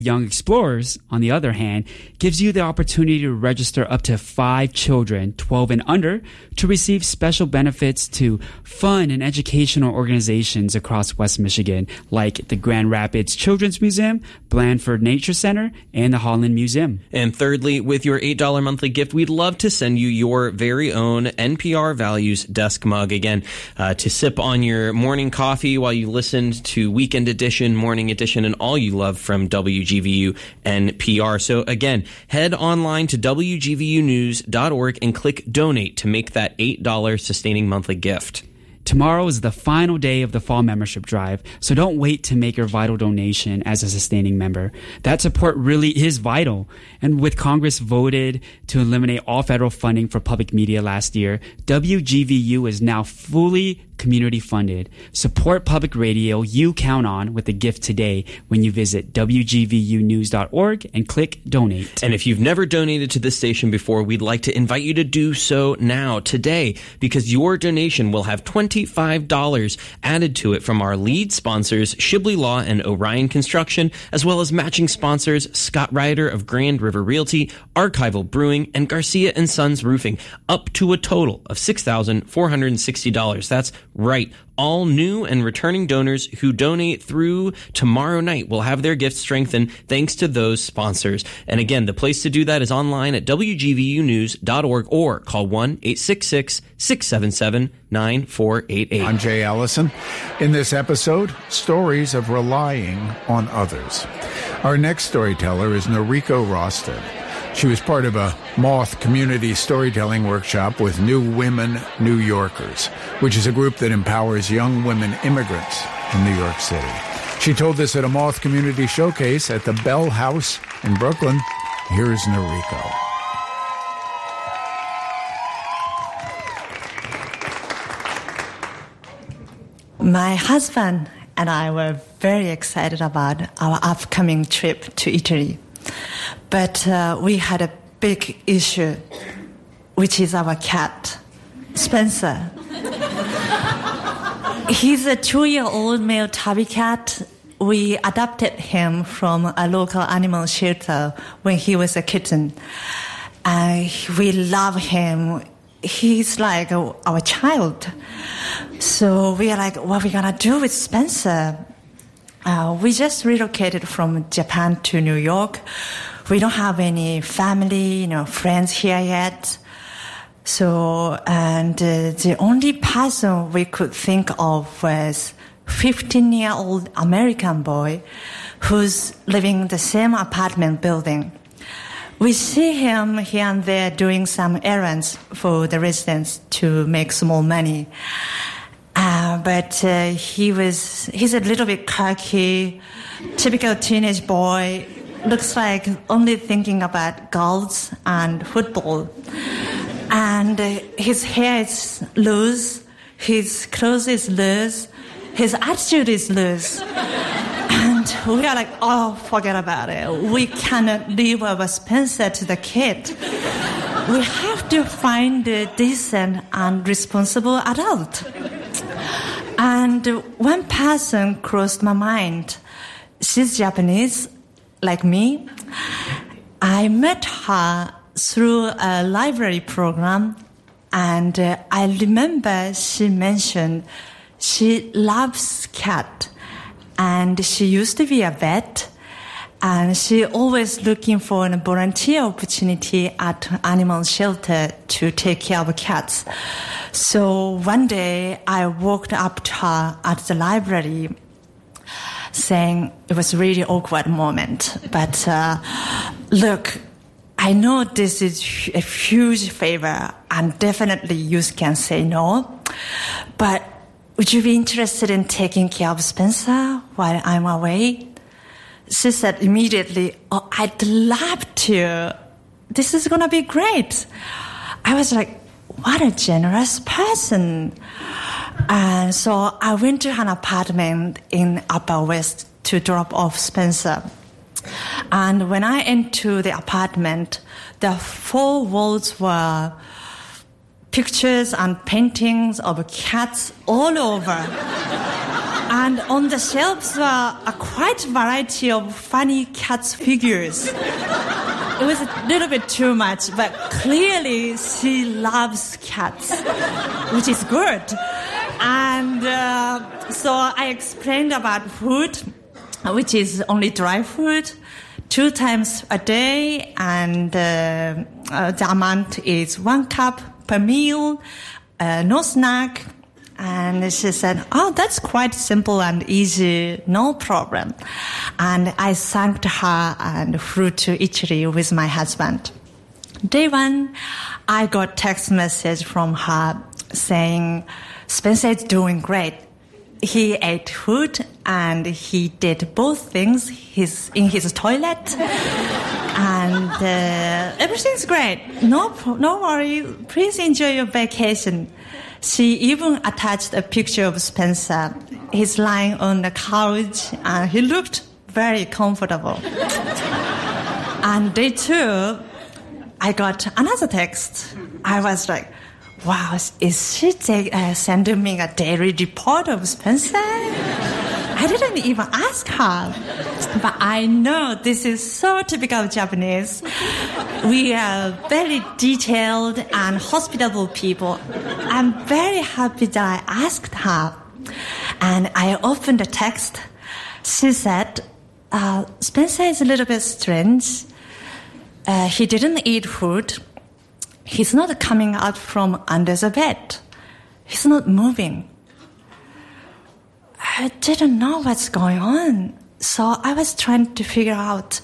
Young Explorers, on the other hand, gives you the opportunity to register up to 5 children, 12 and under, to receive special benefits to fun and educational organizations across West Michigan, like the Grand Rapids Children's Museum, Blandford Nature Center, and the Holland Museum. And thirdly, with your $8 monthly gift, we'd love to send you your very own NPR Values desk mug, again, to sip on your morning coffee while you listen to Weekend Edition, Morning Edition, and all you love from WGVU NPR. So again, head online to WGVUnews.org and click Donate to make that $8 sustaining monthly gift. Tomorrow is the final day of the fall membership drive, so don't wait to make your vital donation as a sustaining member. That support really is vital. And with Congress voted to eliminate all federal funding for public media last year, WGVU is now fully community funded. Support public radio you count on with a gift today when you visit WGVUnews.org and click Donate. And if you've never donated to this station before, we'd like to invite you to do so now, today, because your donation will have $25 added to it from our lead sponsors, Shibley Law and Orion Construction, as well as matching sponsors, Scott Ryder of Grand River Realty, Archival Brewing, and Garcia & Sons Roofing, up to a total of $6,460. That's right. All new and returning donors who donate through tomorrow night will have their gifts strengthened thanks to those sponsors. And again, the place to do that is online at WGVUnews.org or call 1-866-677-9488. I'm Jay Allison. In this episode, stories of relying on others. Our next storyteller is Noriko Rosted. She was part of a Moth community storytelling workshop with New Women, New Yorkers, which is a group that empowers young women immigrants in New York City. She told this at a Moth community showcase at the Bell House in Brooklyn. Here's Noriko. My husband and I were very excited about our upcoming trip to Italy. But we had a big issue, which is our cat, Spencer. He's a 2-year-old male tabby cat. We adopted him from a local animal shelter when he was a kitten. We love him. He's like our child. So we are like, what are we going to do with Spencer? We just relocated from Japan to New York. We don't have any family, friends here yet. So, and the only person we could think of was 15-year-old American boy who's living in the same apartment building. We see him here and there doing some errands for the residents to make small money. But he's a little bit cocky, typical teenage boy, looks like only thinking about girls and football. And his hair is loose, his clothes is loose, his attitude is loose. And we are like, oh, forget about it. We cannot leave our Spencer to the kid. We have to find a decent and responsible adult. And one person crossed my mind. She's Japanese, like me. I met her through a library program, and I remember she mentioned she loves cat, and she used to be a vet, and she always looking for a volunteer opportunity at animal shelter to take care of cats. So one day I walked up to her at the library saying, it was a really awkward moment, but look, I know this is a huge favor and definitely you can say no, but would you be interested in taking care of Spencer while I'm away? She said immediately, oh, I'd love to. This is going to be great. I was like, what a generous person. And so I went to an apartment in Upper West to drop off Spencer. And when I entered the apartment, the 4 walls were pictures and paintings of cats all over. And on the shelves were a quite variety of funny cats figures. It was a little bit too much, but clearly she loves cats, which is good. And so I explained about food, which is only dry food, 2 times a day, and the amount is 1 cup per meal, no snack. And she said, oh, that's quite simple and easy, no problem. And I thanked her and flew to Italy with my husband. Day 1, I got text message from her saying, Spencer is doing great. He ate food and he did both things in his toilet. And everything's great. No worry. Please enjoy your vacation. She even attached a picture of Spencer. He's lying on the couch and he looked very comfortable. And day 2, I got another text. I was like, wow, is she sending me a daily report of Spencer? I didn't even ask her. But I know this is so typical Japanese. We are very detailed and hospitable people. I'm very happy that I asked her. And I opened the text. She said, Spencer is a little bit strange. He didn't eat food. He's not coming out from under the bed. He's not moving. I didn't know what's going on. So I was trying to figure out,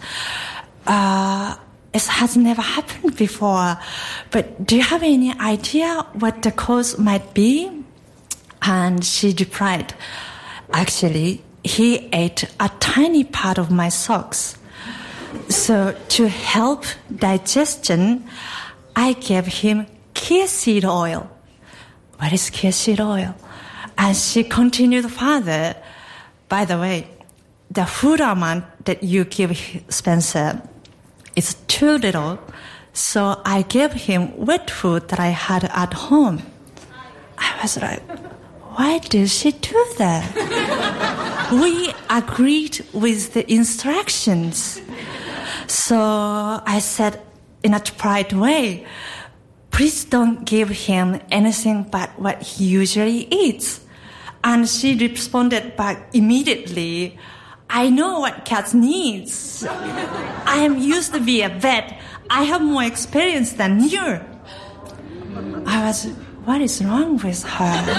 it has never happened before, but do you have any idea what the cause might be? And she replied, actually, he ate a tiny part of my socks. So to help digestion, I gave him chia seed oil. What is chia seed oil? And she continued further. By the way, the food amount that you give Spencer is too little, so I gave him wet food that I had at home. I was like, why did she do that? We agreed with the instructions. So I said in a polite way, please don't give him anything but what he usually eats. And she responded back immediately, I know what cats needs. I am used to be a vet. I have more experience than you. I was, what is wrong with her?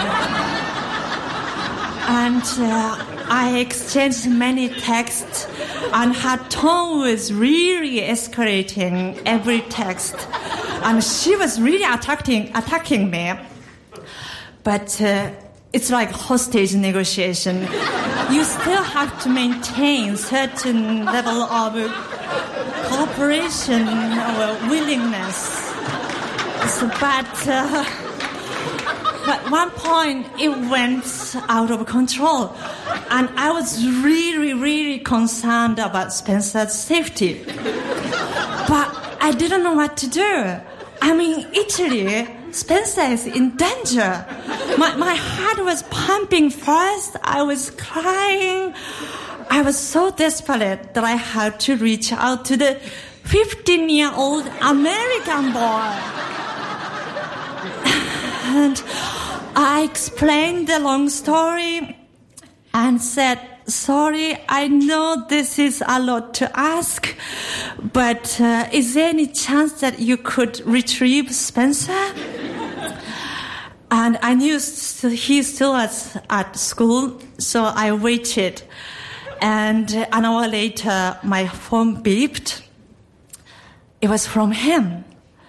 And I exchanged many texts, and her tone was really escalating every text. And she was really attacking me. But it's like hostage negotiation. You still have to maintain certain level of cooperation or willingness. So, but at one point, it went out of control. And I was really, really concerned about Spencer's safety. But I didn't know what to do. I'm in Italy. Spencer is in danger. My heart was pumping fast. I was crying. I was so desperate that I had to reach out to the 15-year-old American boy. And I explained the long story and said, sorry, I know this is a lot to ask, but is there any chance that you could retrieve Spencer? And I knew he still was at school, so I waited. And an hour later, my phone beeped. It was from him.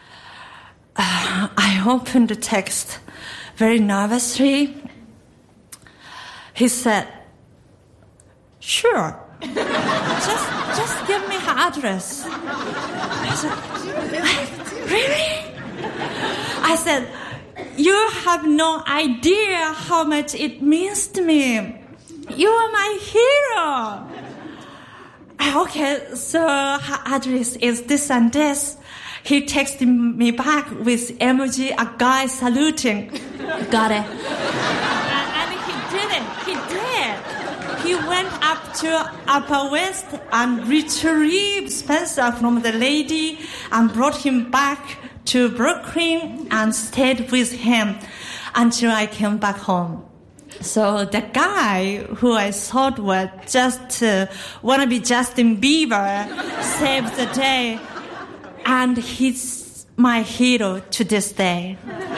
I opened the text very nervously. He said, sure. Just give me her address. I said, really? I said, you have no idea how much it means to me. You are my hero. Okay, so her address is this and this. He texted me back with emoji, a guy saluting. Got it. And he did it. He did. he went up to Upper West and retrieved Spencer from the lady and brought him back to Brooklyn and stayed with him until I came back home. So the guy who I thought was just want to be Justin Bieber saved the day, and he's my hero to this day.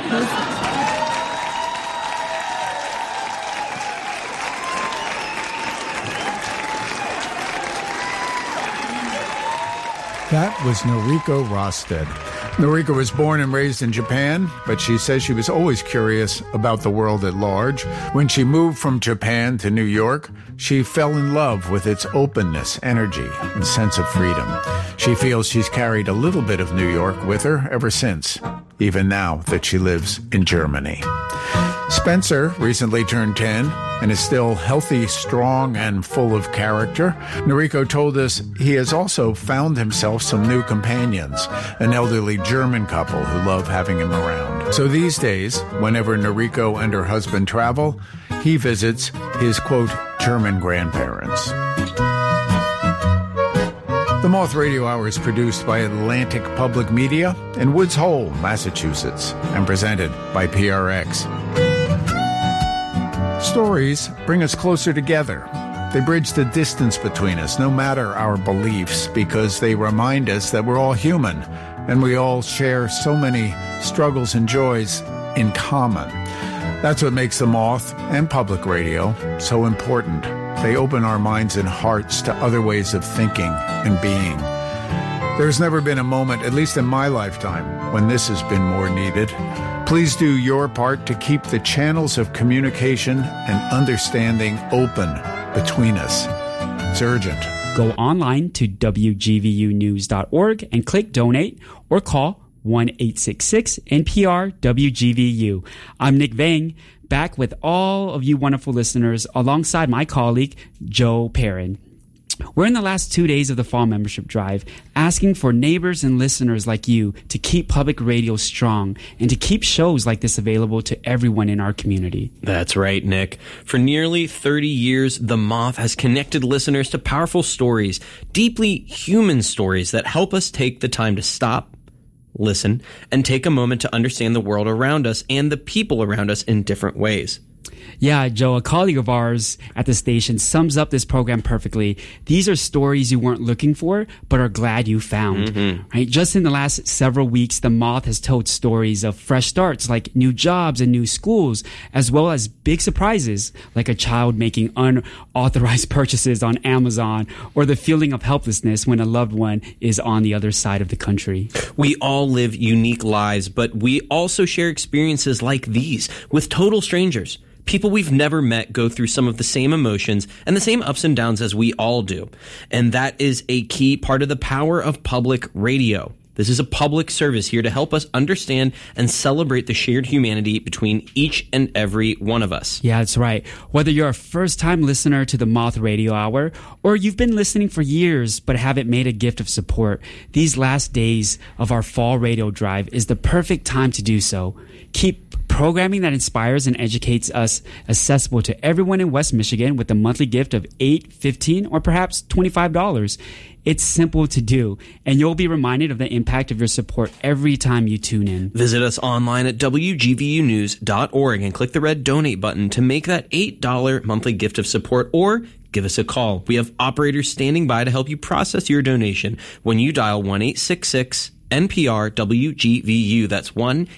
That was Noriko Rosted. Noriko was born and raised in Japan, but she says she was always curious about the world at large. When she moved from Japan to New York, she fell in love with its openness, energy, and sense of freedom. She feels she's carried a little bit of New York with her ever since, even now that she lives in Germany. Spencer recently turned 10 and is still healthy, strong, and full of character. Noriko told us he has also found himself some new companions, an elderly German couple who love having him around. So these days, whenever Noriko and her husband travel, he visits his, quote, German grandparents. The Moth Radio Hour is produced by Atlantic Public Media in Woods Hole, Massachusetts, and presented by PRX. Stories bring us closer together. They bridge the distance between us, no matter our beliefs, because they remind us that we're all human and we all share so many struggles and joys in common. That's what makes the Moth and public radio so important. They open our minds and hearts to other ways of thinking and being. There's never been a moment, at least in my lifetime, when this has been more needed. Please do your part to keep the channels of communication and understanding open between us. It's urgent. Go online to WGVUnews.org and click donate or call 1-866-NPR-WGVU. I'm Nick Vang, back with all of you wonderful listeners alongside my colleague, Joe Perrin. We're in the last 2 days of the fall membership drive, asking for neighbors and listeners like you to keep public radio strong and to keep shows like this available to everyone in our community. That's right, Nick. For nearly 30 years, The Moth has connected listeners to powerful stories, deeply human stories that help us take the time to stop, listen, and take a moment to understand the world around us and the people around us in different ways. Yeah, Joe, a colleague of ours at the station sums up this program perfectly. These are stories you weren't looking for, but are glad you found. Right? Just in the last several weeks, The Moth has told stories of fresh starts like new jobs and new schools, as well as big surprises like a child making unauthorized purchases on Amazon or the feeling of helplessness when a loved one is on the other side of the country. We all live unique lives, but we also share experiences like these with total strangers. People we've never met go through some of the same emotions and the same ups and downs as we all do. And that is a key part of the power of public radio. This is a public service here to help us understand and celebrate the shared humanity between each and every one of us. Yeah, that's right. Whether you're a first-time listener to the Moth Radio Hour or you've been listening for years but haven't made a gift of support, these last days of our fall radio drive is the perfect time to do so. Keep programming that inspires and educates us accessible to everyone in West Michigan with a monthly gift of $8, $15, or perhaps $25. It's simple to do, and you'll be reminded of the impact of your support every time you tune in. Visit us online at WGVUnews.org and click the red donate button to make that $8 monthly gift of support, or give us a call. We have operators standing by to help you process your donation when you dial 1-866-NPR-WGVU. That's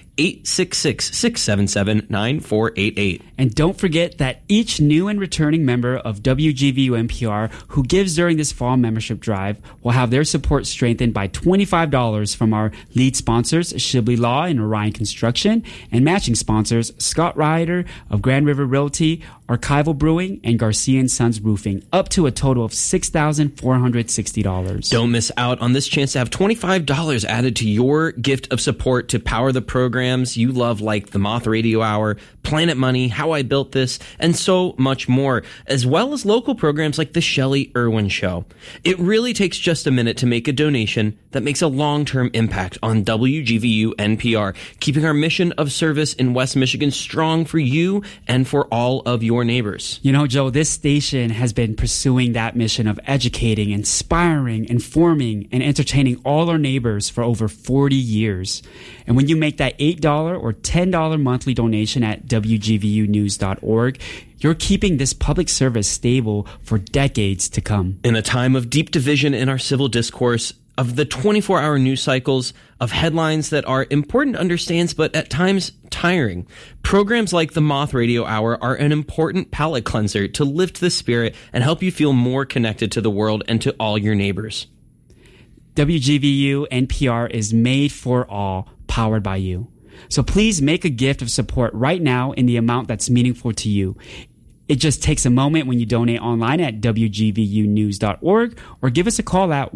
1-866-677-9488. And don't forget that each new and returning member of WGVU NPR who gives during this fall membership drive will have their support strengthened by $25 from our lead sponsors, Shibley Law and Orion Construction, and matching sponsors, Scott Ryder of Grand River Realty, Archival Brewing, and Garcia & Sons Roofing, up to a total of $6,460. Don't miss out on this chance to have $25 added to your gift of support to power the program programs you love, like the Moth Radio Hour, Planet Money, How I Built This, and so much more, as well as local programs like the Shelley Irwin Show. It really takes just a minute to make a donation that makes a long-term impact on WGVU NPR, keeping our mission of service in West Michigan strong for you and for all of your neighbors. You know, Joe, this station has been pursuing that mission of educating, inspiring, informing, and entertaining all our neighbors for over 40 years. And when you make that $8 or $10 monthly donation at WGVUnews.org, you're keeping this public service stable for decades to come. In a time of deep division in our civil discourse, of the 24-hour news cycles, of headlines that are important to understand but at times tiring, programs like the Moth Radio Hour are an important palate cleanser to lift the spirit and help you feel more connected to the world and to all your neighbors. WGVU NPR is made for all, powered by you. So please make a gift of support right now in the amount that's meaningful to you. It just takes a moment when you donate online at WGVUnews.org or give us a call at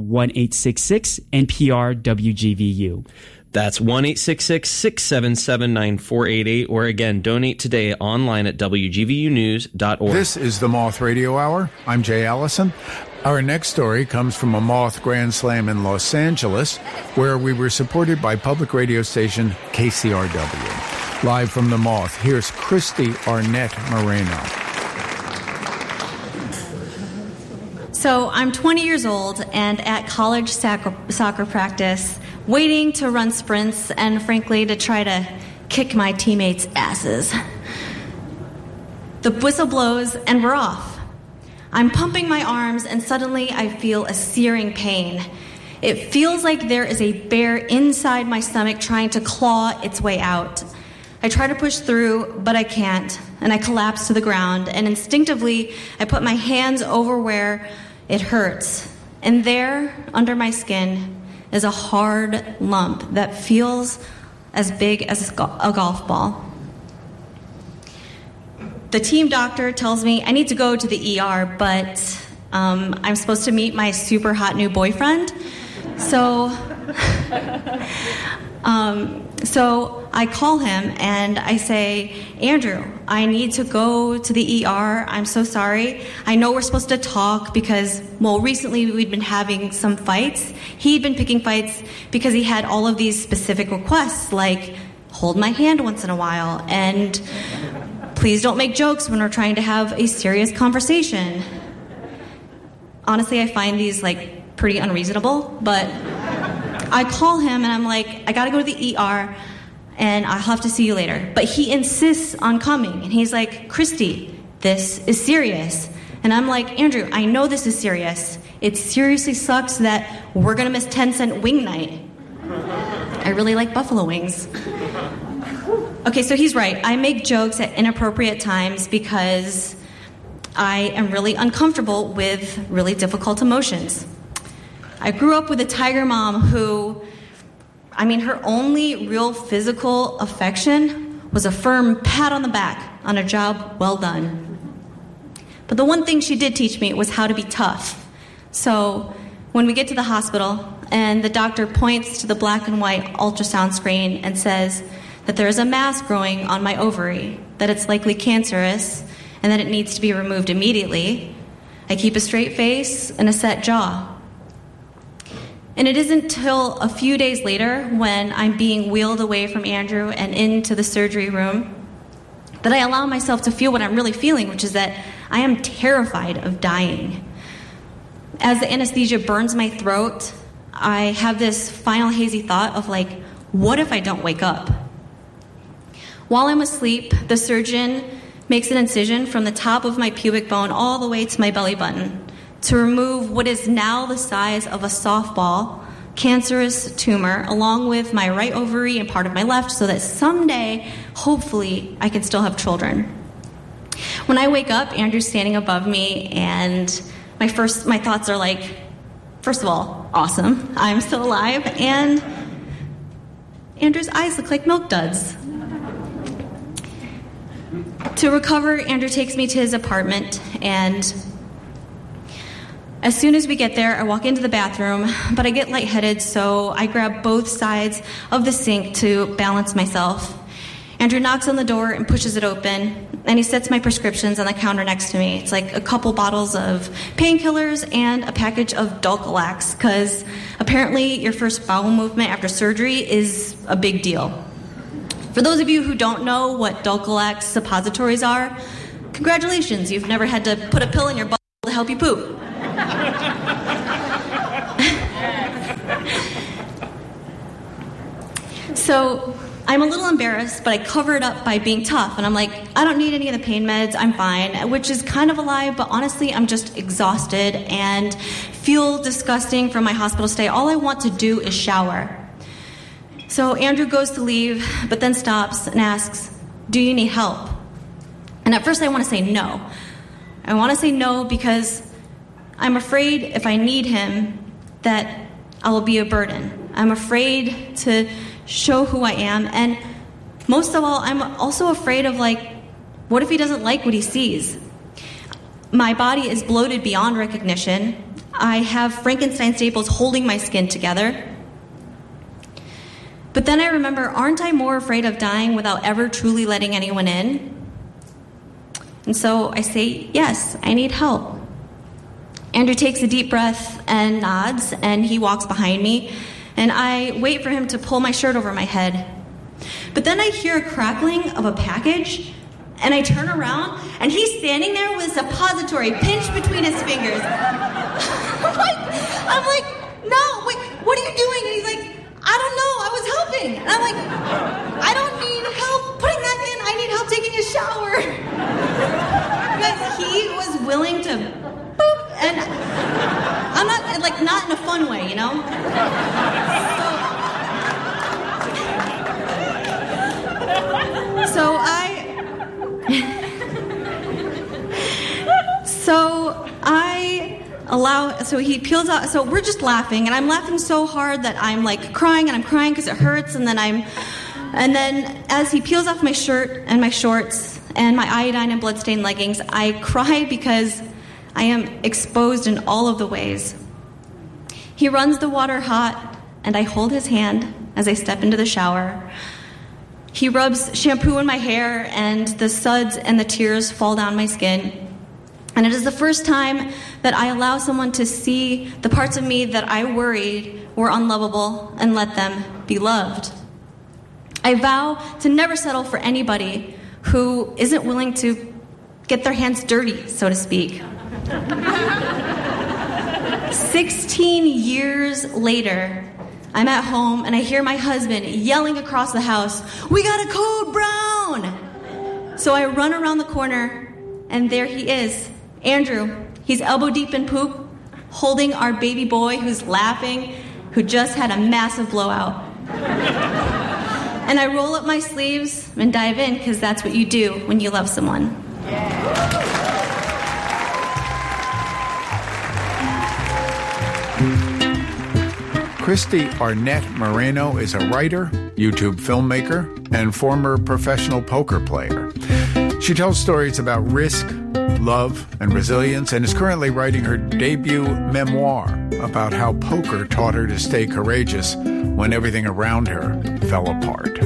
1-866-NPR-WGVU. That's 1-866-677-9488, or again, donate today online at WGVUnews.org. This is the Moth Radio Hour. I'm Jay Allison. Our next story comes from a Moth Grand Slam in Los Angeles, where we were supported by public radio station KCRW. Live from the Moth, here's Christy Arnett Moreno. So I'm 20 years old and at college soccer practice, waiting to run sprints and, frankly, to try to kick my teammates' asses. The whistle blows and we're off. I'm pumping my arms and suddenly I feel a searing pain. It feels like there is a bear inside my stomach trying to claw its way out. I try to push through, but I can't, and I collapse to the ground, and instinctively I put my hands over where it hurts. And there, under my skin, is a hard lump that feels as big as a golf ball. The team doctor tells me I need to go to the ER, but I'm supposed to meet my super hot new boyfriend. So I call him and I say, Andrew, I need to go to the ER. I'm so sorry. I know we're supposed to talk because, well, recently we'd been having some fights. He'd been picking fights because he had all of these specific requests, like hold my hand once in a while and please don't make jokes when we're trying to have a serious conversation. Honestly, I find these pretty unreasonable, but I call him and I'm like, I gotta go to the ER and I'll have to see you later. But he insists on coming and he's like, Christy, this is serious. And I'm like, Andrew, I know this is serious. It seriously sucks that we're gonna miss 10-cent wing night. I really like buffalo wings. Okay, so he's right. I make jokes at inappropriate times because I am really uncomfortable with really difficult emotions. I grew up with a tiger mom who, her only real physical affection was a firm pat on the back on a job well done. But the one thing she did teach me was how to be tough. So when we get to the hospital and the doctor points to the black and white ultrasound screen and says that there is a mass growing on my ovary, that it's likely cancerous, and that it needs to be removed immediately, I keep a straight face and a set jaw. And it isn't until a few days later, when I'm being wheeled away from Andrew and into the surgery room, that I allow myself to feel what I'm really feeling, which is that I am terrified of dying. As the anesthesia burns my throat, I have this final hazy thought of what if I don't wake up? While I'm asleep, the surgeon makes an incision from the top of my pubic bone all the way to my belly button to remove what is now the size of a softball cancerous tumor along with my right ovary and part of my left, so that someday, hopefully, I can still have children. When I wake up, Andrew's standing above me, and my thoughts are first of all, awesome, I'm still alive, and Andrew's eyes look like milk duds. To recover, Andrew takes me to his apartment, and As soon as we get there, I walk into the bathroom, but I get lightheaded, so I grab both sides of the sink to balance myself. Andrew knocks on the door and pushes it open, and he sets my prescriptions on the counter next to me. It's like a couple bottles of painkillers and a package of Dulcolax, because apparently your first bowel movement after surgery is a big deal. For those of you who don't know what Dulcolax suppositories are, congratulations, you've never had to put a pill in your butt to help you poop. So I'm a little embarrassed, but I cover it up by being tough. And I'm like, I don't need any of the pain meds. I'm fine, which is kind of a lie. But honestly, I'm just exhausted and feel disgusting from my hospital stay. All I want to do is shower. So Andrew goes to leave, but then stops and asks, do you need help? And at first I want to say no. I want to say no because I'm afraid if I need him that I will be a burden. I'm afraid to show who I am, and most of all, I'm also afraid of, what if he doesn't like what he sees? My body is bloated beyond recognition. I have Frankenstein staples holding my skin together. But then I remember, aren't I more afraid of dying without ever truly letting anyone in? And so I say, yes, I need help. Andrew takes a deep breath and nods, and he walks behind me, and I wait for him to pull my shirt over my head. But then I hear a crackling of a package, and I turn around, and he's standing there with a suppository pinched between his fingers. I'm like, no, wait, what are you doing? And he's like, I don't know, I was helping. And I'm like, I don't need help putting that in, I need help taking a shower. Because he was willing to boop, and I'm not in a fun way, you know? So he peels out, so we're just laughing, and I'm laughing so hard that I'm crying, and I'm crying because it hurts, and then as he peels off my shirt and my shorts and my iodine and bloodstained leggings, I cry because I am exposed in all of the ways. He runs the water hot, and I hold his hand as I step into the shower. He rubs shampoo in my hair, and the suds and the tears fall down my skin. And it is the first time that I allow someone to see the parts of me that I worried were unlovable and let them be loved. I vow to never settle for anybody who isn't willing to get their hands dirty, so to speak. 16 years later, I'm at home and I hear my husband yelling across the house, "We got a code brown!" So I run around the corner, and there he is, Andrew. He's elbow deep in poop, holding our baby boy who's laughing, who just had a massive blowout. And I roll up my sleeves and dive in, because that's what you do when you love someone. Christy Arnett Moreno is a writer, YouTube filmmaker, and former professional poker player. She tells stories about risk, love, and resilience, and is currently writing her debut memoir about how poker taught her to stay courageous when everything around her fell apart.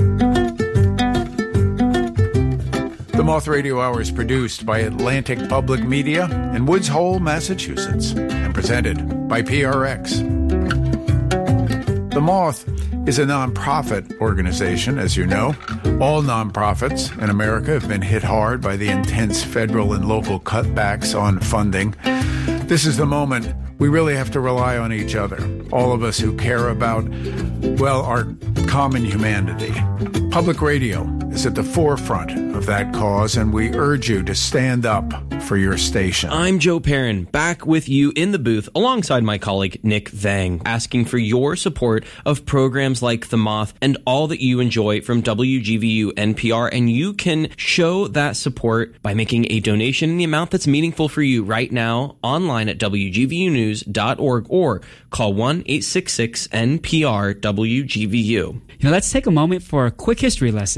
The Moth Radio Hour is produced by Atlantic Public Media in Woods Hole, Massachusetts, and presented by PRX. The Moth is a nonprofit organization, as you know. All nonprofits in America have been hit hard by the intense federal and local cutbacks on funding. This is the moment we really have to rely on each other, all of us who care about, well, our common humanity. Public radio is at the forefront of that cause, and we urge you to stand up for your station. I'm Joe Perrin, back with you in the booth alongside my colleague Nick Vang, asking for your support of programs like The Moth and all that you enjoy from WGVU NPR. And you can show that support by making a donation in the amount that's meaningful for you right now online at WGVUnews.org or call 1-866-NPR-WGVU. Let's take a moment for a quick history lesson. So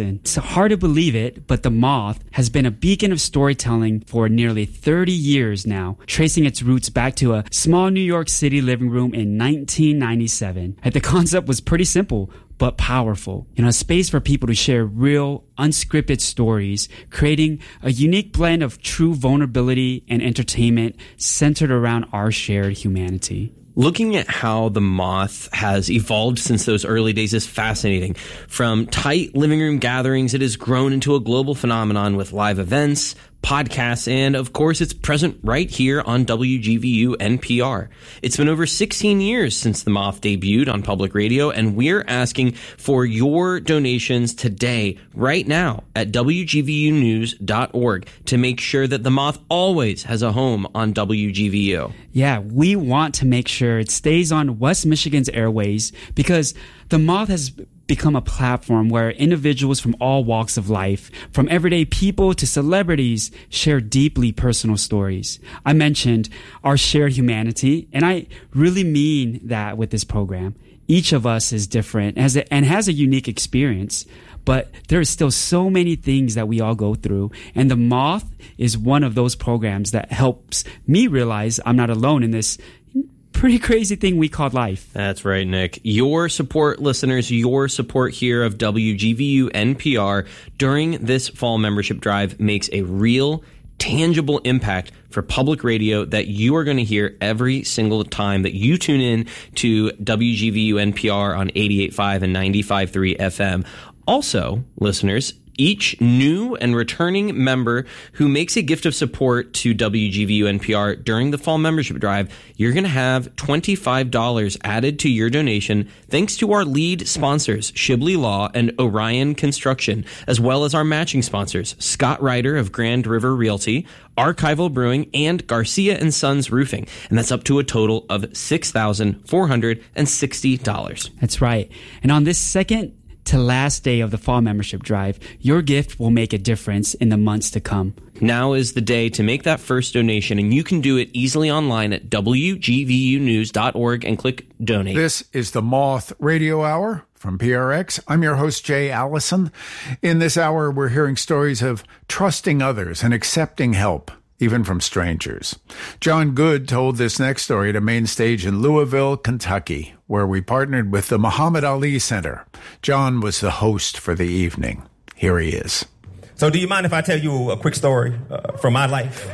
hard to believe it, but The Moth has been a beacon of storytelling for nearly 30 years now, tracing its roots back to a small New York City living room in 1997. The concept was pretty simple, but powerful. A space for people to share real, unscripted stories, creating a unique blend of true vulnerability and entertainment centered around our shared humanity. Looking at how The Moth has evolved since those early days is fascinating. From tight living room gatherings, it has grown into a global phenomenon with live events, podcasts, and of course it's present right here on WGVU NPR. It's been over 16 years since The Moth debuted on public radio, and we're asking for your donations today, right now, at WGVUnews.org to make sure that The Moth always has a home on WGVU. Yeah, we want to make sure it stays on West Michigan's airways because The Moth has become a platform where individuals from all walks of life, from everyday people to celebrities, share deeply personal stories. I mentioned our shared humanity, and I really mean that with this program. Each of us is different and has a unique experience, but there are still so many things that we all go through, and The Moth is one of those programs that helps me realize I'm not alone in this pretty crazy thing we call life. That's right, Nick. Your support, listeners, your support here of WGVU NPR during this fall membership drive makes a real, tangible impact for public radio that you are going to hear every single time that you tune in to WGVU NPR on 88.5 and 95.3 FM. Also, listeners, each new and returning member who makes a gift of support to WGVU NPR during the fall membership drive, you're going to have $25 added to your donation thanks to our lead sponsors, Shibley Law and Orion Construction, as well as our matching sponsors, Scott Ryder of Grand River Realty, Archival Brewing, and Garcia & Sons Roofing. And that's up to a total of $6,460. That's right. And on this second to last day of the fall membership drive, your gift will make a difference in the months to come. Now is the day to make that first donation, and you can do it easily online at WGVUnews.org and click donate. This is the Moth Radio Hour from PRX. I'm your host, Jay Allison. In this hour, we're hearing stories of trusting others and accepting help, even from strangers. John Good told this next story at a main stage in Louisville, Kentucky, where we partnered with the Muhammad Ali Center. John was the host for the evening. Here he is. So do you mind if I tell you a quick story from my life?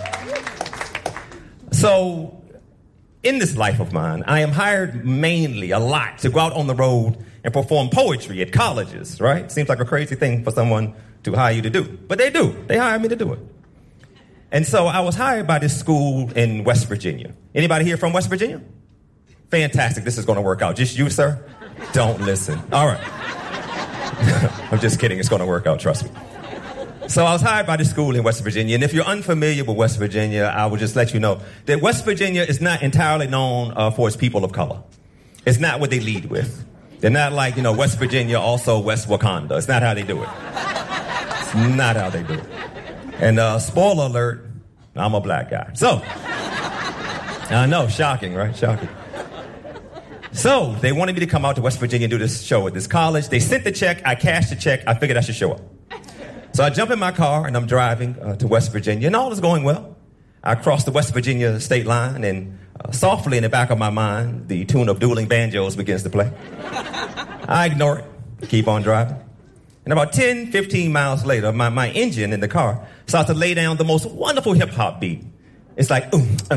So in this life of mine, I am hired mainly a lot to go out on the road and perform poetry at colleges, right? Seems like a crazy thing for someone to hire you to do, but they do. They hire me to do it. And so I was hired by this school in West Virginia. Anybody here from West Virginia? Fantastic. This is going to work out. Just you, sir? Don't listen. All right. I'm just kidding. It's going to work out. Trust me. So I was hired by this school in West Virginia. And if you're unfamiliar with West Virginia, I will just let you know that West Virginia is not entirely known for its people of color. It's not what they lead with. They're not like, West Virginia, also West Wakanda. It's not how they do it. It's not how they do it. And spoiler alert, I'm a black guy. So, I know, shocking, right? Shocking. So, they wanted me to come out to West Virginia and do this show at this college. They sent the check, I cashed the check, I figured I should show up. So I jump in my car and I'm driving to West Virginia, and all is going well. I cross the West Virginia state line, and softly in the back of my mind, the tune of Dueling Banjos begins to play. I ignore it, keep on driving. And about 10, 15 miles later, my engine in the car starts to lay down the most wonderful hip-hop beat. It's like,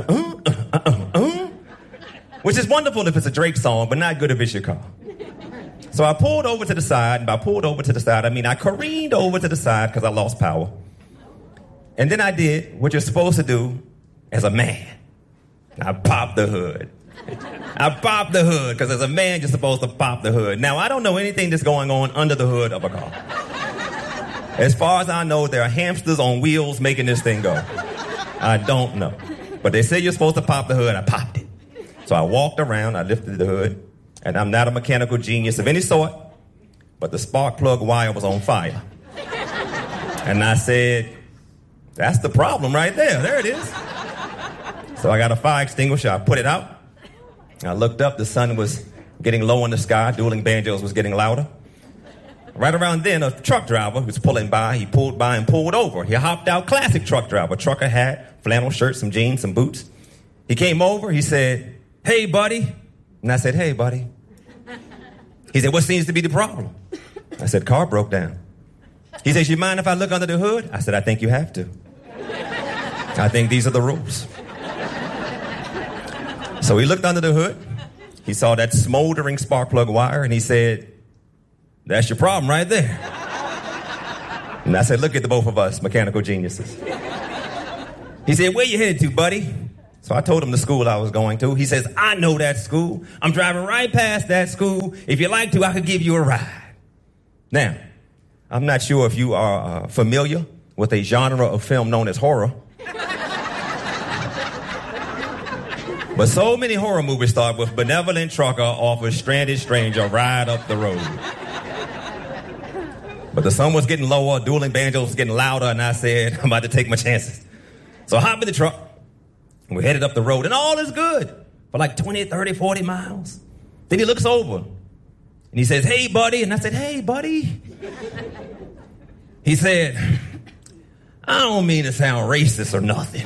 which is wonderful if it's a Drake song, but not good if it's your car. So I pulled over to the side, and by pulled over to the side, I mean I careened over to the side because I lost power. And then I did what you're supposed to do as a man. I popped the hood. I popped the hood because as a man, you're supposed to pop the hood. Now, I don't know anything that's going on under the hood of a car. As far as I know, there are hamsters on wheels making this thing go. I don't know. But they say you're supposed to pop the hood. I popped it. So I walked around, I lifted the hood, and I'm not a mechanical genius of any sort, but the spark plug wire was on fire. And I said, that's the problem right there. There it is. So I got a fire extinguisher, I put it out. I looked up, the sun was getting low in the sky, Dueling Banjos was getting louder. Right around then, a truck driver was pulling by. He pulled by and pulled over. He hopped out, classic truck driver, trucker hat, flannel shirt, some jeans, some boots. He came over. He said, "Hey, buddy." And I said, "Hey, buddy." He said, "What seems to be the problem?" I said, "Car broke down." He says, "You mind if I look under the hood?" I said, "I think you have to. I think these are the rules." So he looked under the hood. He saw that smoldering spark plug wire, and he said, "That's your problem right there." And I said, "Look at the both of us, mechanical geniuses." He said, "Where you headed to, buddy?" So I told him the school I was going to. He says, "I know that school. I'm driving right past that school. If you'd like to, I could give you a ride." Now, I'm not sure if you are familiar with a genre of film known as horror. But so many horror movies start with benevolent trucker offers stranded stranger ride up the road. But the sun was getting lower, dueling banjos was getting louder, and I said, I'm about to take my chances. So I hopped in the truck, and we headed up the road, and all is good for like 20, 30, 40 miles. Then he looks over, and he says, "Hey, buddy." And I said, "Hey, buddy." He said, "I don't mean to sound racist or nothing."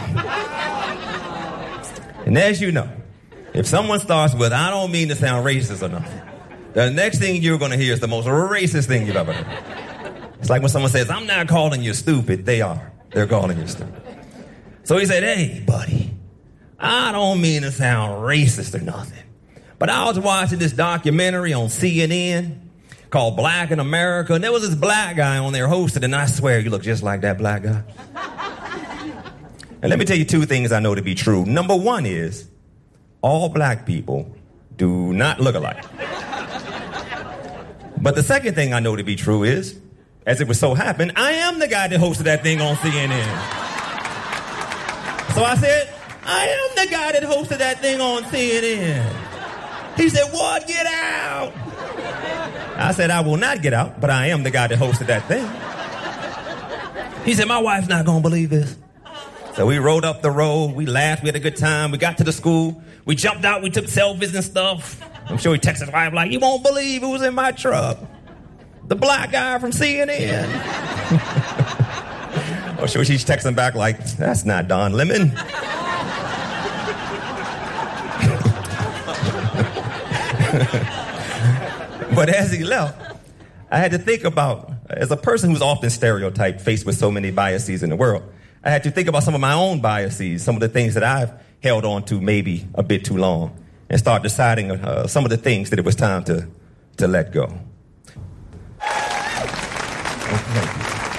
And as you know, if someone starts with, "I don't mean to sound racist or nothing," the next thing you're going to hear is the most racist thing you've ever heard. It's like when someone says, "I'm not calling you stupid." They are. They're calling you stupid. So he said, "Hey, buddy, I don't mean to sound racist or nothing, but I was watching this documentary on CNN called Black in America, and there was this black guy on there hosted, and I swear you look just like that black guy." And let me tell you two things I know to be true. Number one is, all black people do not look alike. But the second thing I know to be true is, as it would so happen, I am the guy that hosted that thing on CNN. So I said, "I am the guy that hosted that thing on CNN." He said, "What? Get out." I said, "I will not get out, but I am the guy that hosted that thing." He said, "My wife's not going to believe this." So we rode up the road, we laughed, we had a good time, we got to the school, we jumped out, we took selfies and stuff. I'm sure he texted his wife like, "You won't believe who was in my truck. The black guy from CNN." I'm sure she's texting back like, "That's not Don Lemon." But as he left, I had to think about, as a person who's often stereotyped, faced with so many biases in the world, I had to think about some of my own biases, some of the things that I've held on to maybe a bit too long, and start deciding some of the things that it was time to let go. Okay.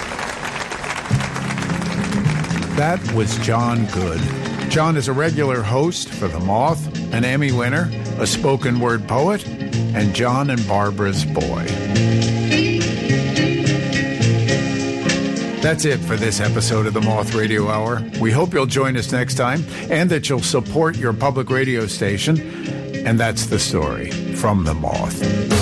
That was John Good. John is a regular host for The Moth, an Emmy winner, a spoken word poet, and John and Barbara's boy. That's it for this episode of the Moth Radio Hour. We hope you'll join us next time and that you'll support your public radio station. And that's the story from the Moth.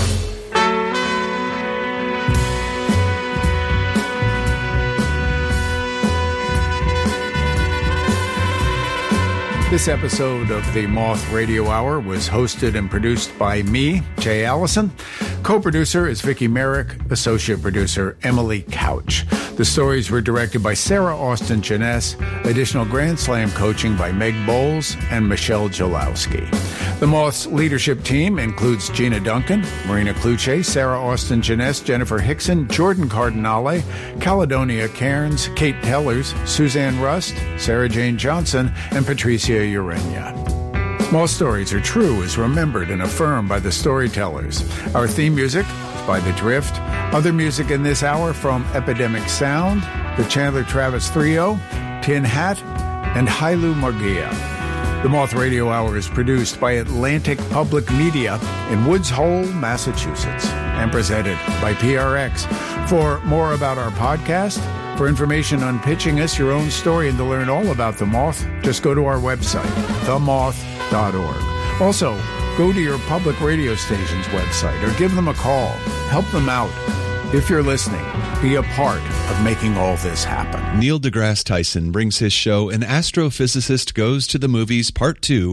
This episode of the Moth Radio Hour was hosted and produced by me, Jay Allison. Co-producer is Vicki Merrick, associate producer Emily Couch. The stories were directed by Sarah Austin Jeunesse, additional Grand Slam coaching by Meg Bowles and Michelle Jalowski. The Moth's leadership team includes Gina Duncan, Marina Cluche, Sarah Austin Jeunesse, Jennifer Hickson, Jordan Cardinale, Caledonia Cairns, Kate Tellers, Suzanne Rust, Sarah Jane Johnson, and Patricia Urenia. Moth Stories Are True is remembered and affirmed by the storytellers. Our theme music is by The Drift. Other music in this hour from Epidemic Sound, the Chandler Travis Trio, Tin Hat, and Hailu Margia. The Moth Radio Hour is produced by Atlantic Public Media in Woods Hole, Massachusetts, and presented by PRX. For more about our podcast, for information on pitching us your own story, and to learn all about The Moth, just go to our website, themoth.org. Also, go to your public radio station's website or give them a call. Help them out. If you're listening, be a part of making all this happen. Neil deGrasse Tyson brings his show An Astrophysicist Goes to the Movies Part 2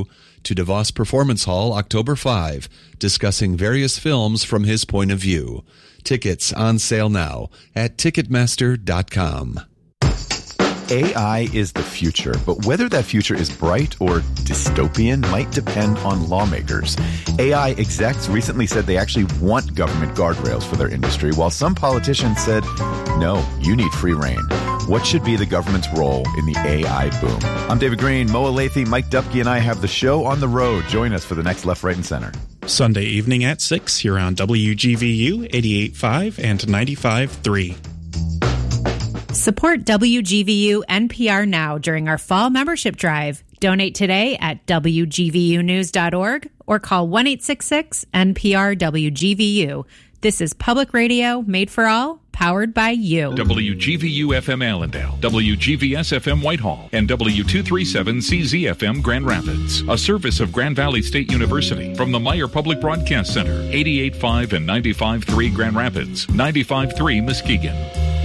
to DeVos Performance Hall October 5, discussing various films from his point of view. Tickets on sale now at Ticketmaster.com. AI is the future, but whether that future is bright or dystopian might depend on lawmakers. AI execs recently said they actually want government guardrails for their industry, while some politicians said, no, you need free rein. What should be the government's role in the AI boom? I'm David Green. Moa Lathy, Mike Dupke, and I have the show on the road. Join us for the next Left, Right, and Center. Sunday evening at 6 here on WGVU 88.5 and 95.3. Support WGVU NPR now during our fall membership drive. Donate today at WGVUnews.org or call 1-866-NPR-WGVU. This is public radio made for all, powered by you. WGVU FM Allendale, WGVS FM Whitehall, and W237CZ FM Grand Rapids. A service of Grand Valley State University from the Meyer Public Broadcast Center, 88.5 and 95.3 Grand Rapids, 95.3 Muskegon.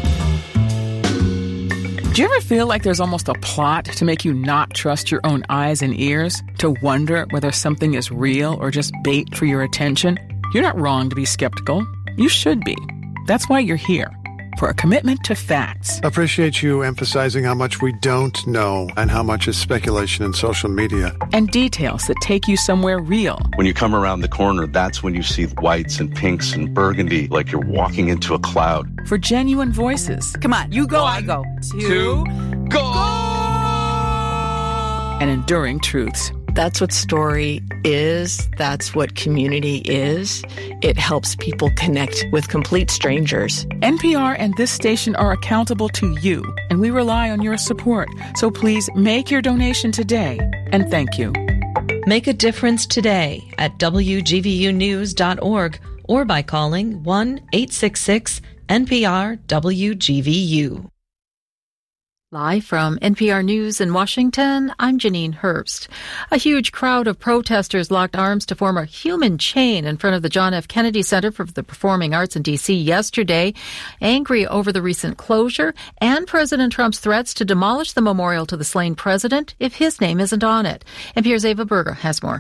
Do you ever feel like there's almost a plot to make you not trust your own eyes and ears? To wonder whether something is real or just bait for your attention? You're not wrong to be skeptical. You should be. That's why you're here, for a commitment to facts. Appreciate you emphasizing how much we don't know and how much is speculation in social media. And details that take you somewhere real. When you come around the corner, that's when you see whites and pinks and burgundy, like you're walking into a cloud. For genuine voices. Come on, you go, I go. Two, go! And enduring truths. That's what story is. That's what community is. It helps people connect with complete strangers. NPR and this station are accountable to you, and we rely on your support. So please make your donation today, and thank you. Make a difference today at WGVUnews.org or by calling 1-866-NPR-WGVU. Live from NPR News in Washington, I'm Janine Herbst. A huge crowd of protesters locked arms to form a human chain in front of the John F. Kennedy Center for the Performing Arts in D.C. yesterday, angry over the recent closure and President Trump's threats to demolish the memorial to the slain president if his name isn't on it. NPR's Ava Berger has more.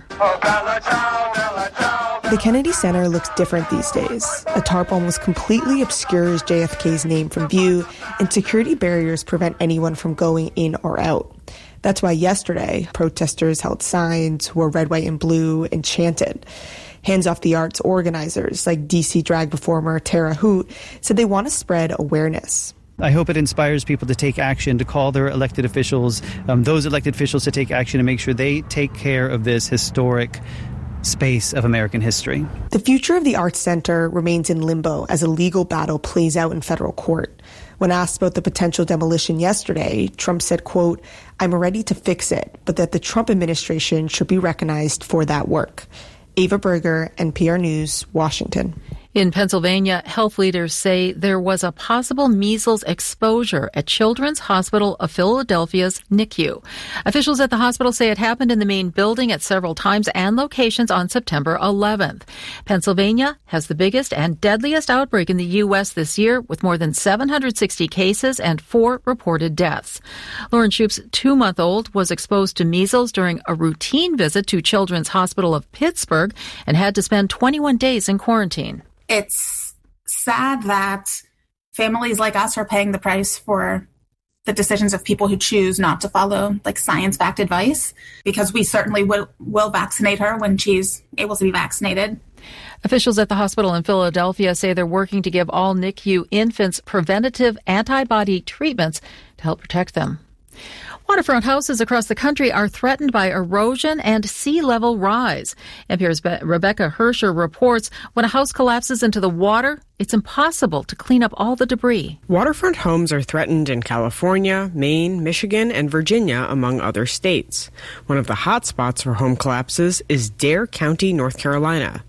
The Kennedy Center looks different these days. A tarp almost completely obscures JFK's name from view, and security barriers prevent anyone from going in or out. That's why yesterday, protesters held signs, wore red, white, and blue, and chanted. Hands Off the Arts organizers, like DC drag performer Tara Hoot, said they want to spread awareness. I hope it inspires people to take action, to call their elected officials, those elected officials to take action and make sure they take care of this historic space of American history. The future of the Arts Center remains in limbo as a legal battle plays out in federal court. When asked about the potential demolition yesterday, Trump said, quote, "I'm ready to fix it, but that the Trump administration should be recognized for that work." Ava Berger, NPR News, Washington. In Pennsylvania, health leaders say there was a possible measles exposure at Children's Hospital of Philadelphia's NICU. Officials at the hospital say it happened in the main building at several times and locations on September 11th. Pennsylvania has the biggest and deadliest outbreak in the U.S. this year, with more than 760 cases and 4 reported deaths. Lauren Shoup's 2-month-old was exposed to measles during a routine visit to Children's Hospital of Pittsburgh and had to spend 21 days in quarantine. It's sad that families like us are paying the price for the decisions of people who choose not to follow science-backed advice, because we certainly will vaccinate her when she's able to be vaccinated. Officials at the hospital in Philadelphia say they're working to give all NICU infants preventative antibody treatments to help protect them. Waterfront houses across the country are threatened by erosion and sea level rise. NPR's Rebecca Hersher reports when a house collapses into the water, it's impossible to clean up all the debris. Waterfront homes are threatened in California, Maine, Michigan, and Virginia, among other states. One of the hot spots for home collapses is Dare County, North Carolina.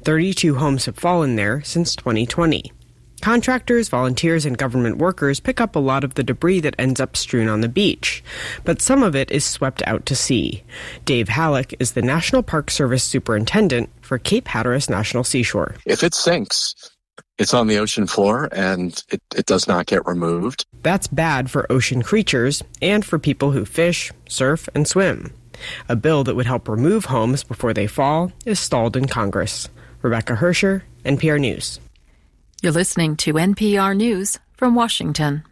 32 homes have fallen there since 2020. Contractors, volunteers, and government workers pick up a lot of the debris that ends up strewn on the beach, but some of it is swept out to sea. Dave Halleck is the National Park Service Superintendent for Cape Hatteras National Seashore. If it sinks, it's on the ocean floor and it does not get removed. That's bad for ocean creatures and for people who fish, surf, and swim. A bill that would help remove homes before they fall is stalled in Congress. Rebecca Hersher, NPR News. You're listening to NPR News from Washington.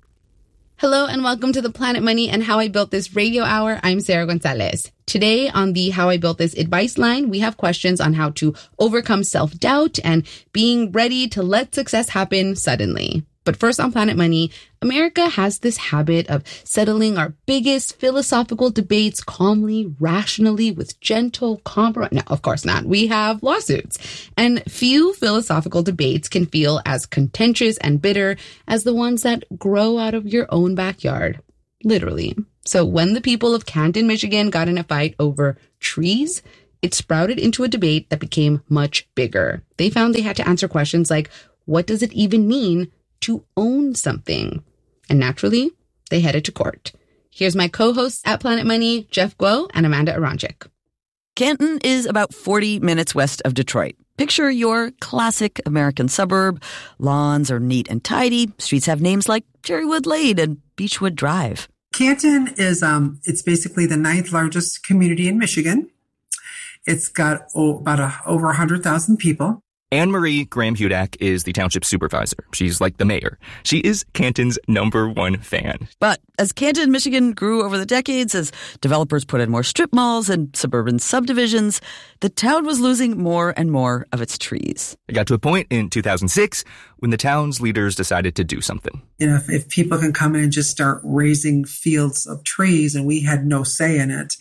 Hello and welcome to the Planet Money and How I Built This radio hour. I'm Sarah Gonzalez. Today on the How I Built This advice line, we have questions on how to overcome self-doubt and being ready to let success happen suddenly. But first on Planet Money, America has this habit of settling our biggest philosophical debates calmly, rationally, with gentle compromise. No, of course not. We have lawsuits. And few philosophical debates can feel as contentious and bitter as the ones that grow out of your own backyard. Literally. So when the people of Canton, Michigan got in a fight over trees, it sprouted into a debate that became much bigger. They found they had to answer questions like, what does it even mean to own something? And naturally, they headed to court. Here's my co-hosts at Planet Money, Jeff Guo and Amanda Aronczyk. Canton is about 40 minutes west of Detroit. Picture your classic American suburb. Lawns are neat and tidy. Streets have names like Cherrywood Lane and Beechwood Drive. Canton is it's basically the 9th largest community in Michigan. It's got over 100,000 people. Anne-Marie Graham-Hudak is the township supervisor. She's like the mayor. She is Canton's #1 fan. But as Canton, Michigan grew over the decades, as developers put in more strip malls and suburban subdivisions, the town was losing more and more of its trees. It got to a point in 2006 when the town's leaders decided to do something. You know, if people can come in and just start raising fields of trees and we had no say in it,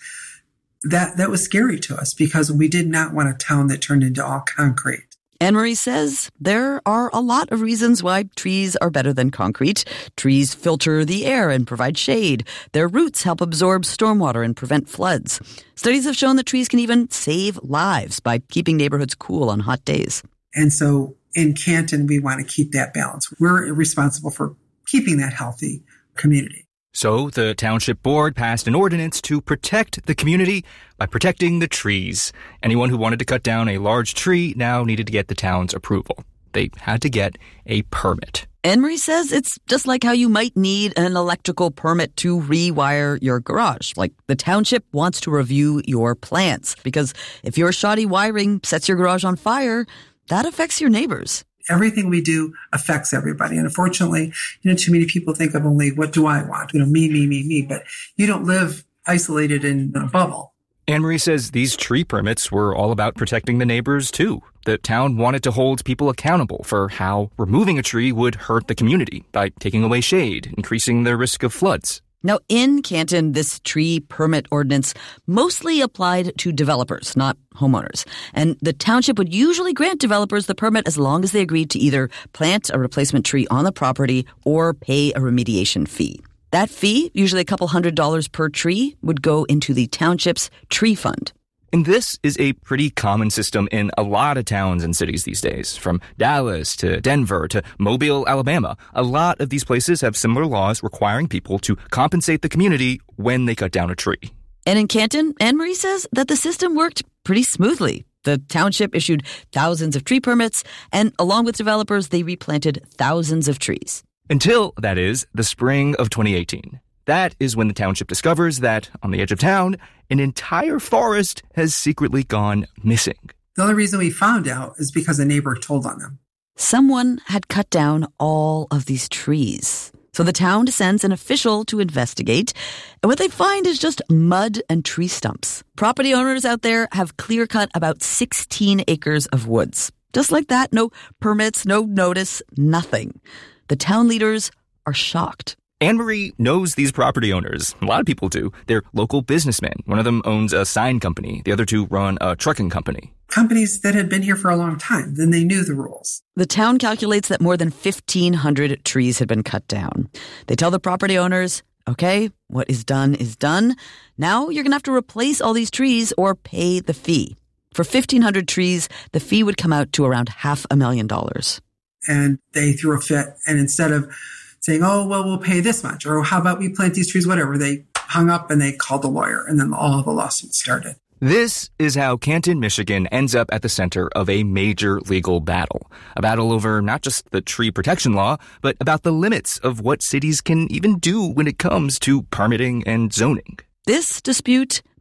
that was scary to us because we did not want a town that turned into all concrete. Anne-Marie says there are a lot of reasons why trees are better than concrete. Trees filter the air and provide shade. Their roots help absorb stormwater and prevent floods. Studies have shown that trees can even save lives by keeping neighborhoods cool on hot days. And so in Canton, we want to keep that balance. We're responsible for keeping that healthy community. So the township board passed an ordinance to protect the community by protecting the trees. Anyone who wanted to cut down a large tree now needed to get the town's approval. They had to get a permit. Anne-Marie says it's just like how you might need an electrical permit to rewire your garage. Like the township wants to review your plans because if your shoddy wiring sets your garage on fire, that affects your neighbors. Everything we do affects everybody. And unfortunately, too many people think of only what do I want? Me. But you don't live isolated in a bubble. Anne-Marie says these tree permits were all about protecting the neighbors, too. The town wanted to hold people accountable for how removing a tree would hurt the community by taking away shade, increasing the risk of floods. Now, in Canton, this tree permit ordinance mostly applied to developers, not homeowners. And the township would usually grant developers the permit as long as they agreed to either plant a replacement tree on the property or pay a remediation fee. That fee, usually a couple $100s per tree, would go into the township's tree fund. And this is a pretty common system in a lot of towns and cities these days, from Dallas to Denver to Mobile, Alabama. A lot of these places have similar laws requiring people to compensate the community when they cut down a tree. And in Canton, Anne-Marie says that the system worked pretty smoothly. The township issued thousands of tree permits, and along with developers, they replanted thousands of trees. Until, that is, the spring of 2018. That is when the township discovers that, on the edge of town, an entire forest has secretly gone missing. The only reason we found out is because a neighbor told on them. Someone had cut down all of these trees. So the town sends an official to investigate, and what they find is just mud and tree stumps. Property owners out there have clear-cut about 16 acres of woods. Just like that, no permits, no notice, nothing. The town leaders are shocked. Anne-Marie knows these property owners. A lot of people do. They're local businessmen. One of them owns a sign company. The other two run a trucking company. Companies that had been here for a long time. Then they knew the rules. The town calculates that more than 1,500 trees had been cut down. They tell the property owners, okay, what is done is done. Now you're going to have to replace all these trees or pay the fee. For 1,500 trees, the fee would come out to around $500,000. And they threw a fit. And instead of saying, oh, well, we'll pay this much, or how about we plant these trees, whatever, they hung up and they called a lawyer, and then all the lawsuits started. This is how Canton, Michigan ends up at the center of a major legal battle. A battle over not just the tree protection law, but about the limits of what cities can even do when it comes to permitting and zoning. This dispute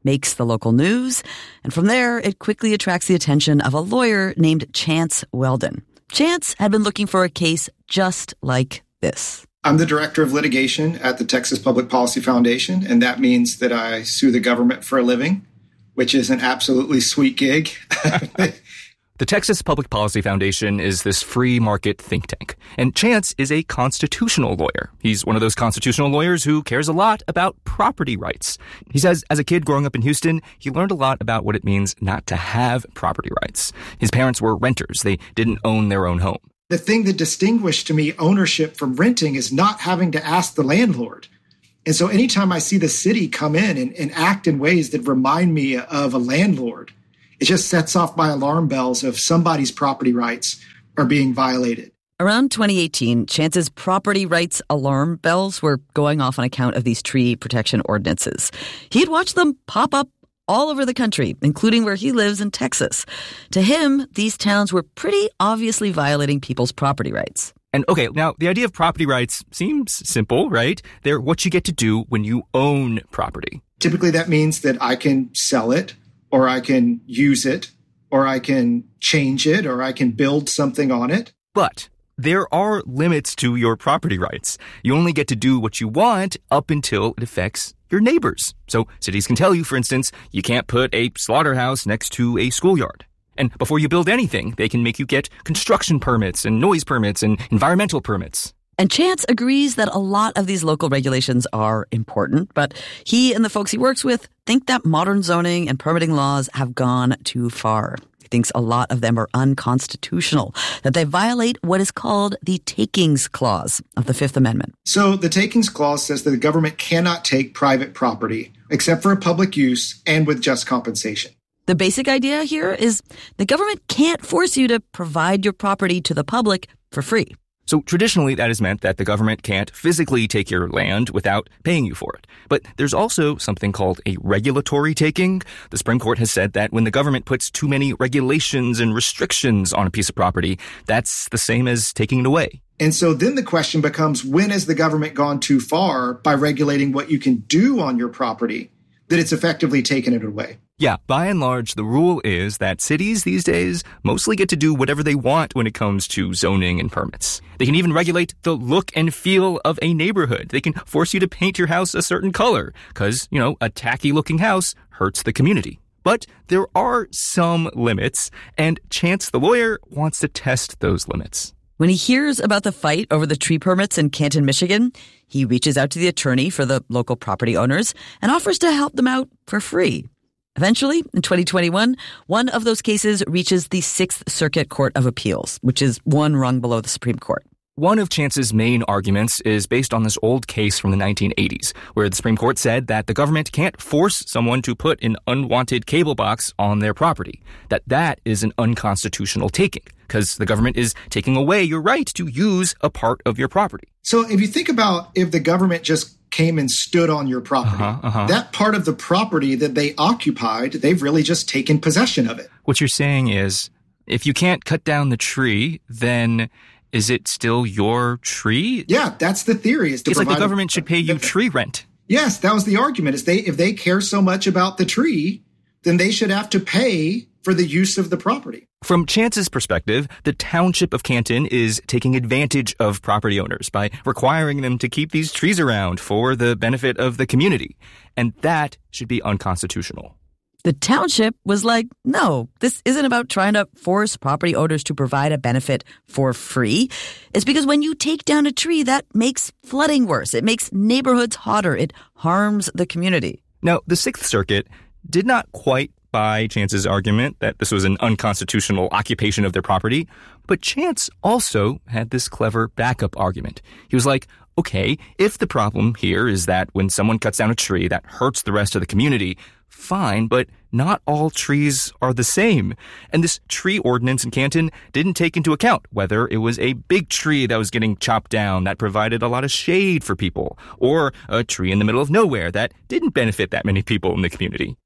makes the local news, and from there, it quickly attracts the attention of a lawyer named Chance Weldon. Chance had been looking for a case just like this. I'm the director of litigation at the Texas Public Policy Foundation, and that means that I sue the government for a living, which is an absolutely sweet gig. The Texas Public Policy Foundation is this free market think tank, and Chance is a constitutional lawyer. He's one of those constitutional lawyers who cares a lot about property rights. He says as a kid growing up in Houston, he learned a lot about what it means not to have property rights. His parents were renters. They didn't own their own home. The thing that distinguished to me ownership from renting is not having to ask the landlord. And so anytime I see the city come in and act in ways that remind me of a landlord, it just sets off my alarm bells of somebody's property rights are being violated. Around 2018, Chance's property rights alarm bells were going off on account of these tree protection ordinances. He'd watched them pop up all over the country, including where he lives in Texas. To him, these towns were pretty obviously violating people's property rights. And okay, now the idea of property rights seems simple, right? They're what you get to do when you own property. Typically, that means that I can sell it, or I can use it, or I can change it, or I can build something on it. But there are limits to your property rights. You only get to do what you want up until it affects your neighbors. So cities can tell you, for instance, you can't put a slaughterhouse next to a schoolyard. And before you build anything, they can make you get construction permits and noise permits and environmental permits. And Chance agrees that a lot of these local regulations are important, but he and the folks he works with think that modern zoning and permitting laws have gone too far. He thinks a lot of them are unconstitutional, that they violate what is called the Takings Clause of the Fifth Amendment. So the Takings Clause says that the government cannot take private property except for public use and with just compensation. The basic idea here is the government can't force you to provide your property to the public for free. So traditionally, that has meant that the government can't physically take your land without paying you for it. But there's also something called a regulatory taking. The Supreme Court has said that when the government puts too many regulations and restrictions on a piece of property, that's the same as taking it away. And so then the question becomes, when has the government gone too far by regulating what you can do on your property that it's effectively taken it away? Yeah, by and large, the rule is that cities these days mostly get to do whatever they want when it comes to zoning and permits. They can even regulate the look and feel of a neighborhood. They can force you to paint your house a certain color because, a tacky-looking house hurts the community. But there are some limits, and Chance the lawyer wants to test those limits. When he hears about the fight over the tree permits in Canton, Michigan, he reaches out to the attorney for the local property owners and offers to help them out for free. Eventually, in 2021, one of those cases reaches the Sixth Circuit Court of Appeals, which is one rung below the Supreme Court. One of Chance's main arguments is based on this old case from the 1980s, where the Supreme Court said that the government can't force someone to put an unwanted cable box on their property, that is an unconstitutional taking, because the government is taking away your right to use a part of your property. So if you think about if the government just came and stood on your property, that part of the property that they occupied, they've really just taken possession of it. What you're saying is, if you can't cut down the tree, then is it still your tree? Yeah, that's the theory. It's like the government should pay you tree rent. Yes, that was the argument. If they care so much about the tree, then they should have to pay for the use of the property. From Chance's perspective, the township of Canton is taking advantage of property owners by requiring them to keep these trees around for the benefit of the community. And that should be unconstitutional. The township was like, no, this isn't about trying to force property owners to provide a benefit for free. It's because when you take down a tree, that makes flooding worse. It makes neighborhoods hotter. It harms the community. Now, the Sixth Circuit did not quite buy Chance's argument that this was an unconstitutional occupation of their property, but Chance also had this clever backup argument. He was like, okay, if the problem here is that when someone cuts down a tree that hurts the rest of the community, fine, but not all trees are the same. And this tree ordinance in Canton didn't take into account whether it was a big tree that was getting chopped down that provided a lot of shade for people, or a tree in the middle of nowhere that didn't benefit that many people in the community.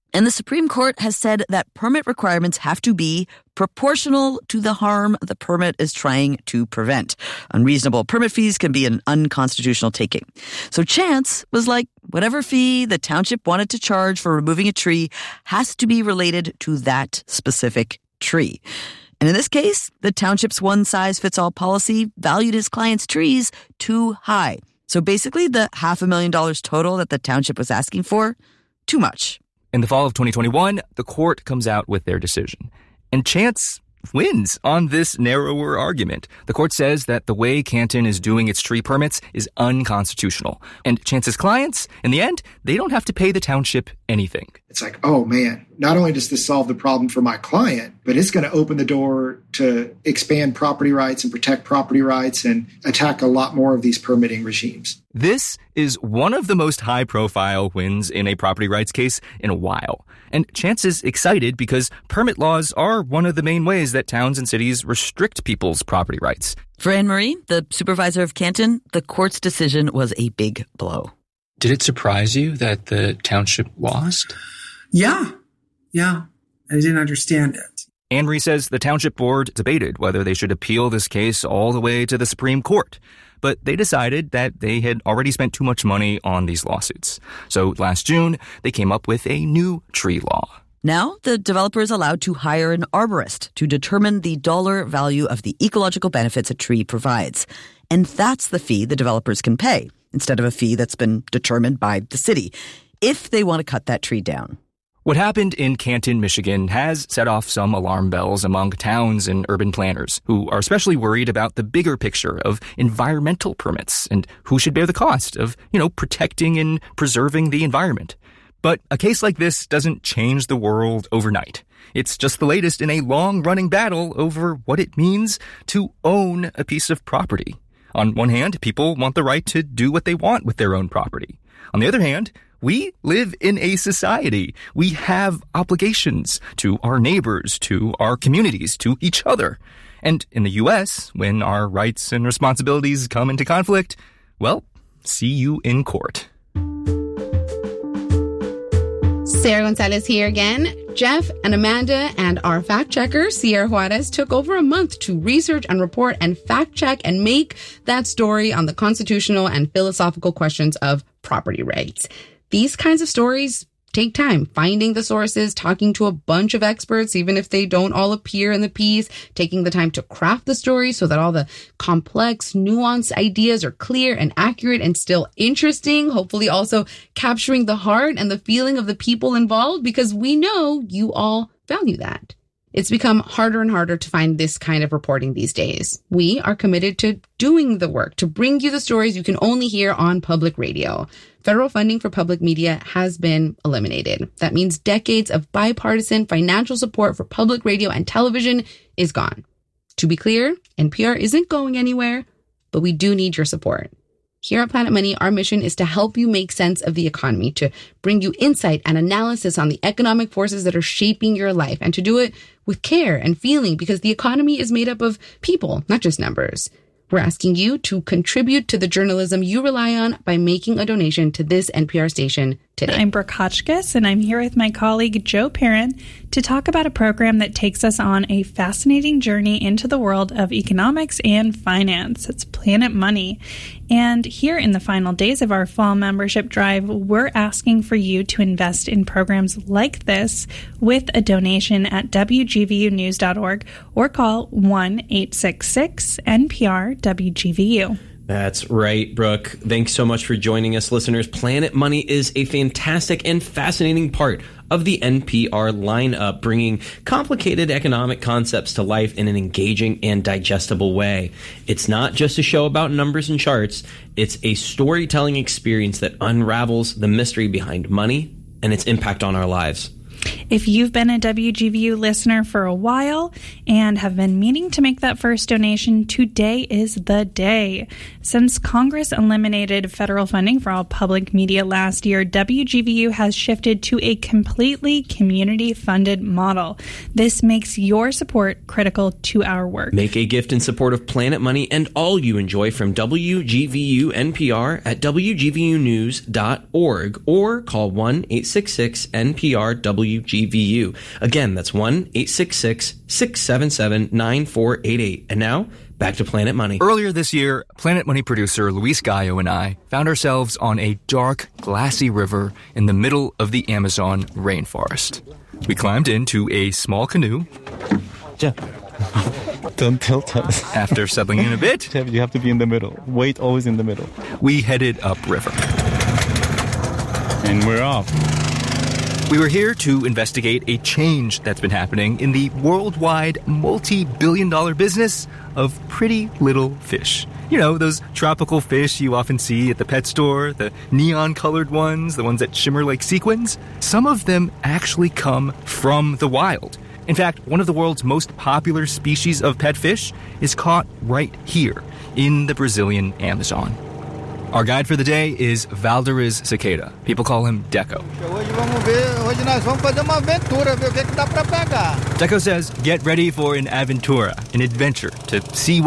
And the Supreme Court has said that permit requirements have to be proportional to the harm the permit is trying to prevent. Unreasonable permit fees can be an unconstitutional taking. So Chance was like, whatever fee the township wanted to charge for removing a tree has to be related to that specific tree. And in this case, the township's one-size-fits-all policy valued his client's trees too high. So basically, the $500,000 total that the township was asking for, too much. In the fall of 2021, the court comes out with their decision. And Chance wins on this narrower argument. The court says that the way Canton is doing its tree permits is unconstitutional. And Chance's clients, in the end, they don't have to pay the township anything. It's like, oh man, not only does this solve the problem for my client, but it's going to open the door to expand property rights and protect property rights and attack a lot more of these permitting regimes. This is one of the most high-profile wins in a property rights case in a while. And Chance is excited because permit laws are one of the main ways that towns and cities restrict people's property rights. For Anne-Marie, the supervisor of Canton, the court's decision was a big blow. Did it surprise you that the township lost? Yeah. I didn't understand it. Anne-Marie says the township board debated whether they should appeal this case all the way to the Supreme Court. But they decided that they had already spent too much money on these lawsuits. So last June, they came up with a new tree law. Now, the developer is allowed to hire an arborist to determine the dollar value of the ecological benefits a tree provides. And that's the fee the developers can pay, instead of a fee that's been determined by the city, if they want to cut that tree down. What happened in Canton, Michigan has set off some alarm bells among towns and urban planners who are especially worried about the bigger picture of environmental permits and who should bear the cost of, protecting and preserving the environment. But a case like this doesn't change the world overnight. It's just the latest in a long-running battle over what it means to own a piece of property. On one hand, people want the right to do what they want with their own property. On the other hand, we live in a society. We have obligations to our neighbors, to our communities, to each other. And in the U.S., when our rights and responsibilities come into conflict, well, see you in court. Sarah Gonzalez here again. Jeff and Amanda and our fact checker, Sierra Juarez, took over a month to research and report and fact check and make that story on the constitutional and philosophical questions of property rights. These kinds of stories take time. Finding the sources, talking to a bunch of experts, even if they don't all appear in the piece, taking the time to craft the story so that all the complex, nuanced ideas are clear and accurate and still interesting. Hopefully also capturing the heart and the feeling of the people involved, because we know you all value that. It's become harder and harder to find this kind of reporting these days. We are committed to doing the work to bring you the stories you can only hear on public radio. Federal funding for public media has been eliminated. That means decades of bipartisan financial support for public radio and television is gone. To be clear, NPR isn't going anywhere, but we do need your support. Here at Planet Money, our mission is to help you make sense of the economy, to bring you insight and analysis on the economic forces that are shaping your life, and to do it with care and feeling, because the economy is made up of people, not just numbers. We're asking you to contribute to the journalism you rely on by making a donation to this NPR station today. I'm Brooke Hotchkiss, and I'm here with my colleague Joe Perrin to talk about a program that takes us on a fascinating journey into the world of economics and finance. It's Planet Money. And here in the final days of our fall membership drive, we're asking for you to invest in programs like this with a donation at WGVUnews.org or call 1-866-NPR-WGVU. That's right, Brooke. Thanks so much for joining us, listeners. Planet Money is a fantastic and fascinating part of the NPR lineup, bringing complicated economic concepts to life in an engaging and digestible way. It's not just a show about numbers and charts. It's a storytelling experience that unravels the mystery behind money and its impact on our lives. If you've been a WGVU listener for a while and have been meaning to make that first donation, today is the day. Since Congress eliminated federal funding for all public media last year, WGVU has shifted to a completely community-funded model. This makes your support critical to our work. Make a gift in support of Planet Money and all you enjoy from WGVU NPR at WGVUnews.org or call 1-866-NPR-WGVU. Again, that's 1-866-677-9488. And now, back to Planet Money. Earlier this year, Planet Money producer Luis Gallo and I found ourselves on a dark, glassy river in the middle of the Amazon rainforest. We climbed into a small canoe. Jeff, don't tilt us. After settling in a bit, Jeff, you have to be in the middle. Weight always in the middle. We headed upriver. And we're off. We were here to investigate a change that's been happening in the worldwide multi-billion-dollar business of pretty little fish. You know, those tropical fish you often see at the pet store, the neon-colored ones, the ones that shimmer like sequins. Some of them actually come from the wild. In fact, one of the world's most popular species of pet fish is caught right here in the Brazilian Amazon. Our guide for the day is Valderiz Cicada. People call him Deco. Deco says, get ready for an aventura, an adventure, to see what